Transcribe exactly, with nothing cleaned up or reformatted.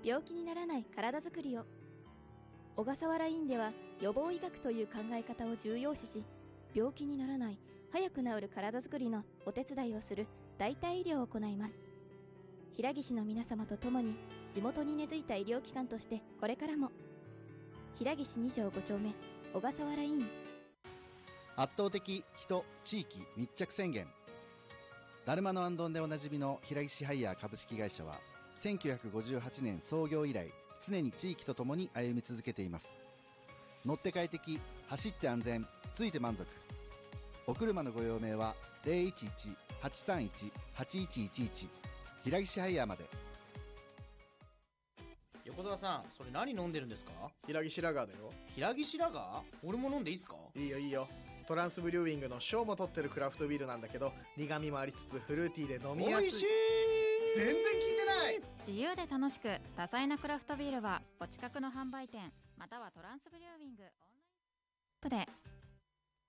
病気にならない体づくりを。小笠原院では予防医学という考え方を重要視し、病気にならない早く治る体づくりのお手伝いをする代替医療を行います。平岸の皆様と共に地元に根付いた医療機関としてこれからも。平岸に条ご丁目小笠原院。 圧倒的人地域密着宣言。だるまのあんどんでおなじみの平岸ハイヤー株式会社はせんきゅうひゃくごじゅうはちねん創業以来、常に地域とともに歩み続けています。乗って快適、走って安全、ついて満足。お車のご用命は ゼロいちいち はちさんいち はちいちいちいち 平岸ハイヤーまで。 横澤さん、それ何飲んでるんですか？ 平岸ラガーだよ。 平岸ラガー？俺も飲んでいいっすか？ いいよいいよ。トランスブリューイングの賞も取ってるクラフトビールなんだけど、苦味もありつつフルーティーで飲みやすい。 美味しい。 全然聞いてない。 自由で楽しく多彩なクラフトビールはお近くの販売店またはトランスブリューイングオンラインショップで。